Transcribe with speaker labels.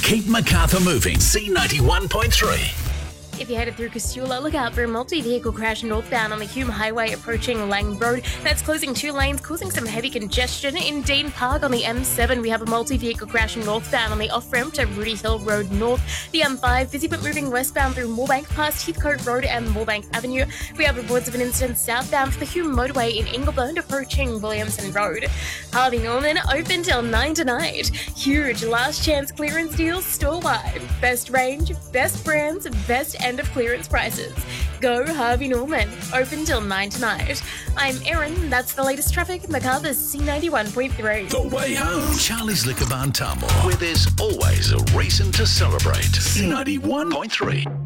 Speaker 1: Keep Macarthur moving. C91.3.
Speaker 2: If you're headed through Castula, look out for a multi-vehicle crash northbound on the Hume Highway approaching Lang Road. That's closing 2 lanes, causing some heavy congestion. In Dean Park on the M7, we have a multi-vehicle crash northbound on the off-ramp to Rudy Hill Road North. The M5, busy but moving westbound through Moorebank past Heathcote Road and Moorebank Avenue. We have reports of an incident southbound for the Hume Motorway in Ingleburn approaching Williamson Road. Harvey Norman, open till 9 tonight. Huge last chance clearance deals store-wide. Best range, best brands, best end of clearance prices. Go Harvey Norman. Open till 9 tonight. I'm Erin. That's the latest traffic. Macarthur's C91.3.
Speaker 1: The way home. Charlie's Liquor Barn Tamworth, where there's always a reason to celebrate. C91.3.